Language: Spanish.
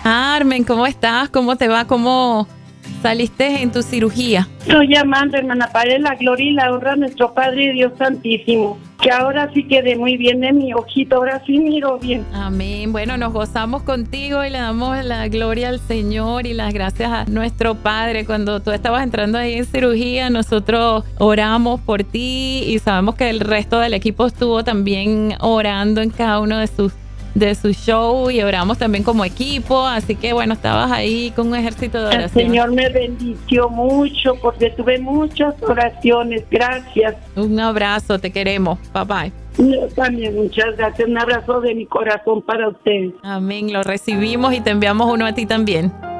Carmen, ¿cómo estás? ¿Cómo te va? ¿Cómo saliste en tu cirugía? Estoy llamando, hermana, para darle la gloria y la honra a nuestro Padre Dios Santísimo, que ahora sí quedé muy bien de mi ojito, ahora sí miro bien. Amén. Bueno, nos gozamos contigo y le damos la gloria al Señor y las gracias a nuestro Padre. Cuando tú estabas entrando ahí en cirugía, nosotros oramos por ti y sabemos que el resto del equipo estuvo también orando en cada uno de su show y oramos también como equipo, así que bueno, estabas ahí con un ejército de oración. El Señor me bendició mucho porque tuve muchas oraciones, gracias. Un abrazo, te queremos, bye bye. Yo también, muchas gracias, un abrazo de mi corazón para ustedes. Amén, lo recibimos y te enviamos uno a ti también.